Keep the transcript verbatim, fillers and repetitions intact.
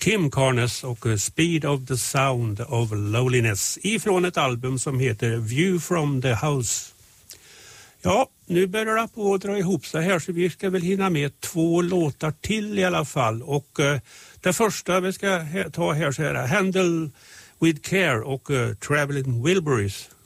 Kim Carnes och Speed of the Sound of Loneliness ifrån ett album som heter View from the House. Ja, nu börjar det på att dra ihop sig här så vi ska väl hinna med två låtar till i alla fall. Och uh, det första vi ska ta här så är Handle with Care och uh, Traveling Wilburys.